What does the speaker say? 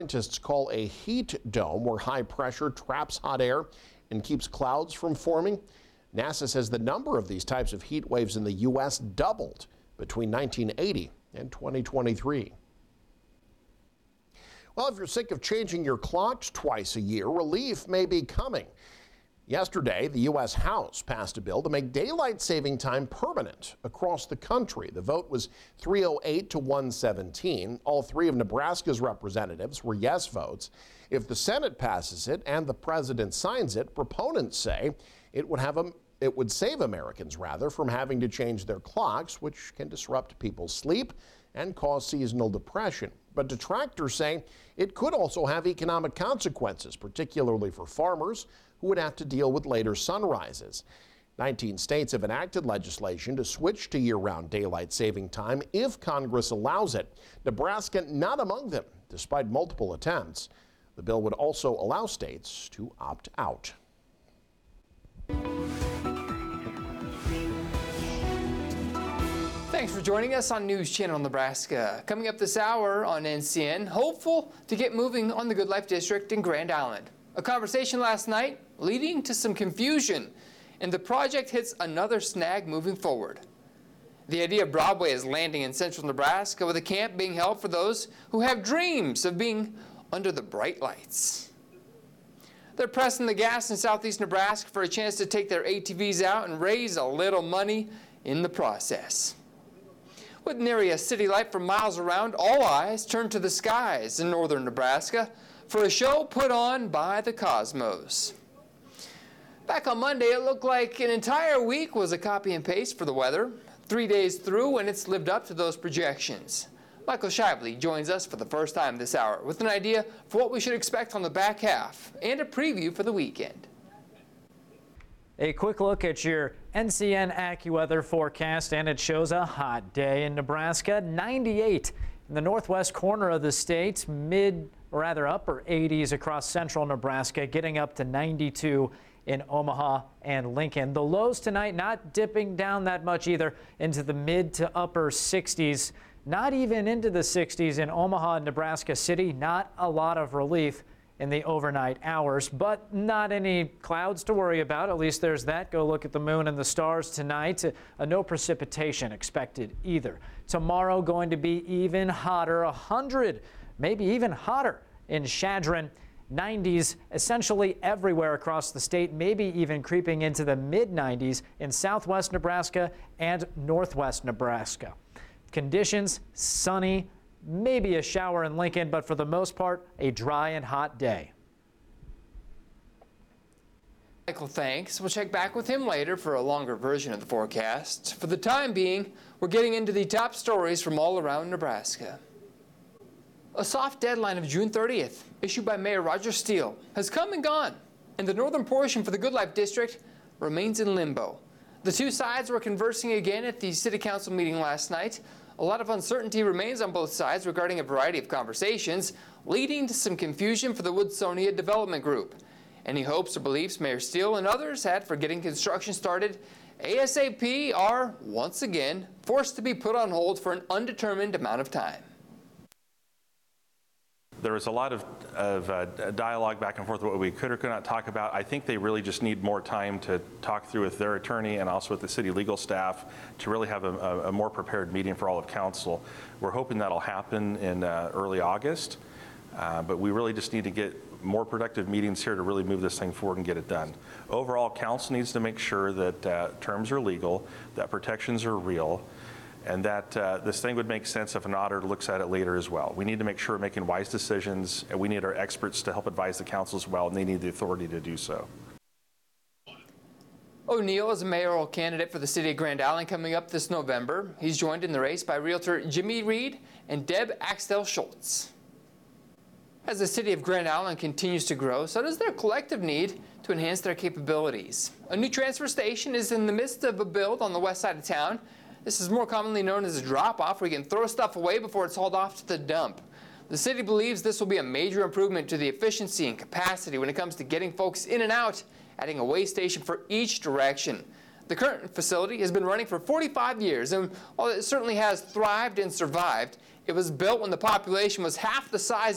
Scientists call a heat dome, where high pressure traps hot air and keeps clouds from forming. NASA says the number of these types of heat waves in the U.S. doubled between 1980 and 2023. Well, if you're sick of changing your clocks twice a year, relief may be coming. Yesterday, the U.S. House passed a bill to make daylight saving time permanent across the country. The vote was 308 to 117. All three of Nebraska's representatives were yes votes. If the Senate passes it and the president signs it, proponents say it would save Americans from having to change their clocks, which can disrupt people's sleep and cause seasonal depression. But detractors say it could also have economic consequences, particularly for farmers who would have to deal with later sunrises. 19 states have enacted legislation to switch to year-round daylight saving time if Congress allows it. Nebraska not among them, despite multiple attempts. The bill would also allow states to opt out. Thanks for joining us on News Channel Nebraska. Coming up this hour on NCN, hopeful to get moving on the Good Life District in Grand Island. A conversation last night leading to some confusion, and the project hits another snag moving forward. The idea of Broadway is landing in central Nebraska, with a camp being held for those who have dreams of being under the bright lights. They're pressing the gas in southeast Nebraska for a chance to take their ATVs out and raise a little money in the process. With nary a city light for miles around, all eyes turn to the skies in northern Nebraska for a show put on by the Cosmos. Back on Monday, it looked like an entire week was a copy and paste for the weather. 3 days through, and it's lived up to those projections. Michael Shively joins us for the first time this hour with an idea for what we should expect on the back half and a preview for the weekend. A quick look at your NCN AccuWeather forecast, and it shows a hot day in Nebraska. 98 in the northwest corner of the state, upper 80s across central Nebraska, getting up to 92 in Omaha and Lincoln. The lows tonight not dipping down that much either into the mid to upper 60s, not even into the 60s in Omaha and Nebraska City. Not a lot of relief in the overnight hours, but not any clouds to worry about. At least there's that. Go look at the moon and the stars tonight. No precipitation expected either. Tomorrow going to be even hotter, 100, maybe even hotter in Chadron. 90s essentially everywhere across the state, maybe even creeping into the mid-90s in southwest Nebraska and northwest Nebraska. Conditions sunny, maybe a shower in Lincoln, but for the most part, a dry and hot day. Michael, thanks. We'll check back with him later for a longer version of the forecast. For the time being, we're getting into the top stories from all around Nebraska. A soft deadline of June 30th, issued by Mayor Roger Steele, has come and gone, and the northern portion for the Good Life District remains in limbo. The two sides were conversing again at the City Council meeting last night. A lot of uncertainty remains on both sides regarding a variety of conversations, leading to some confusion for the Woodsonia Development Group. Any hopes or beliefs Mayor Steele and others had for getting construction started ASAP are, once again, forced to be put on hold for an undetermined amount of time. There was a lot of dialogue back and forth what we could or could not talk about. I think they really just need more time to talk through with their attorney and also with the city legal staff to really have a more prepared meeting for all of council. We're hoping that'll happen in early August, but we really just need to get more productive meetings here to really move this thing forward and get it done. Overall, council needs to make sure that terms are legal, that protections are real, and that this thing would make sense if an auditor looks at it later as well. We need to make sure we're making wise decisions, and we need our experts to help advise the council as well, and they need the authority to do so. O'Neill is a mayoral candidate for the city of Grand Island coming up this November. He's joined in the race by Realtor Jimmy Reed and Deb Axtell Schultz. As the city of Grand Island continues to grow, so does their collective need to enhance their capabilities. A new transfer station is in the midst of a build on the west side of town. This is more commonly known as a drop-off, where you can throw stuff away before it's hauled off to the dump. The city believes this will be a major improvement to the efficiency and capacity when it comes to getting folks in and out, adding a weigh station for each direction. The current facility has been running for 45 years, and while it certainly has thrived and survived, it was built when the population was half the size